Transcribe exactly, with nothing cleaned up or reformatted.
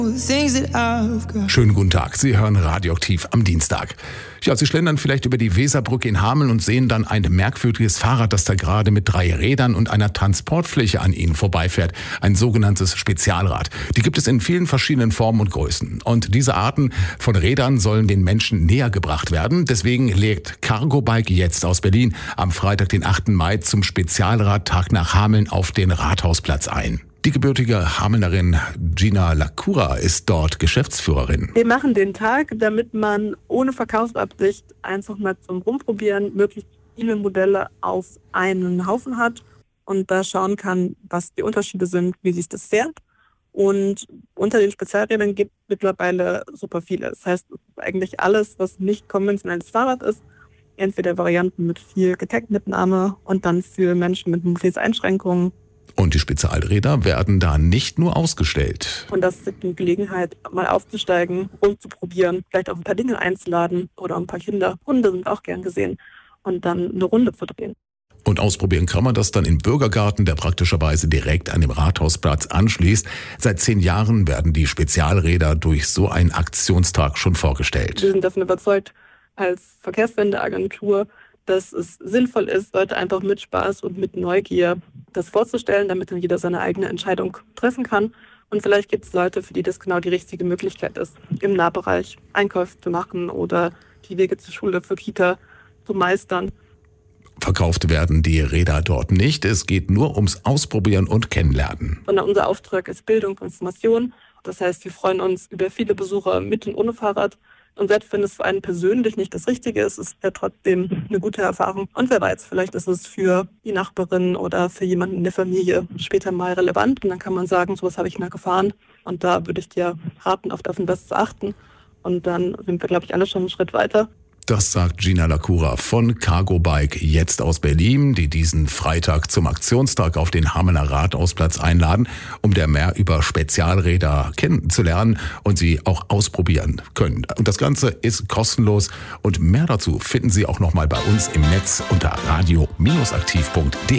Schönen guten Tag, Sie hören Radioaktiv am Dienstag. Ja, Sie schlendern vielleicht über die Weserbrücke in Hameln und sehen dann ein merkwürdiges Fahrrad, das da gerade mit drei Rädern und einer Transportfläche an Ihnen vorbeifährt. Ein sogenanntes Spezialrad. Die gibt es in vielen verschiedenen Formen und Größen. Und diese Arten von Rädern sollen den Menschen näher gebracht werden. Deswegen legt Cargo Bike jetzt aus Berlin am Freitag, den achten Mai, zum Spezialradtag nach Hameln auf den Rathausplatz ein. Die gebürtige Hamelnerin Gina Lacura ist dort Geschäftsführerin. Wir machen den Tag, damit man ohne Verkaufsabsicht einfach mal zum Rumprobieren möglichst viele Modelle auf einen Haufen hat und da schauen kann, was die Unterschiede sind, wie sich das fährt. Und unter den Spezialrädern gibt es mittlerweile super viele. Das heißt, eigentlich alles, was nicht konventionelles Fahrrad ist, entweder Varianten mit viel Gepäckmitnahme und dann für Menschen mit Mobilitätseinschränkungen. Und die Spezialräder werden da nicht nur ausgestellt. Und das ist die Gelegenheit, mal aufzusteigen, rumzuprobieren, vielleicht auch ein paar Dinge einzuladen oder ein paar Kinder. Hunde sind auch gern gesehen. Und dann eine Runde zu drehen. Und ausprobieren kann man das dann im Bürgergarten, der praktischerweise direkt an dem Rathausplatz anschließt. Seit zehn Jahren werden die Spezialräder durch so einen Aktionstag schon vorgestellt. Wir sind davon überzeugt, als Verkehrswendeagentur, dass es sinnvoll ist, Leute einfach mit Spaß und mit Neugier das vorzustellen, damit dann jeder seine eigene Entscheidung treffen kann. Und vielleicht gibt es Leute, für die das genau die richtige Möglichkeit ist, im Nahbereich Einkäufe zu machen oder die Wege zur Schule, für Kita zu meistern. Verkauft werden die Räder dort nicht. Es geht nur ums Ausprobieren und Kennenlernen. Sondern unser Auftrag ist Bildung und Information. Das heißt, wir freuen uns über viele Besucher mit und ohne Fahrrad. Und selbst wenn es für einen persönlich nicht das Richtige ist, ist es ja trotzdem eine gute Erfahrung. Und wer weiß, vielleicht ist es für die Nachbarin oder für jemanden in der Familie später mal relevant. Und dann kann man sagen, sowas habe ich mal gefahren. Und da würde ich dir raten, auf das und das zu achten. Und dann sind wir, glaube ich, alle schon einen Schritt weiter. Das sagt Gina Lacura von Cargo Bike jetzt aus Berlin, die diesen Freitag zum Aktionstag auf den Hamelner Rathausplatz einladen, um da mehr über Spezialräder kennenzulernen und sie auch ausprobieren können. Und das Ganze ist kostenlos und mehr dazu finden Sie auch nochmal bei uns im Netz unter radio aktiv punkt de.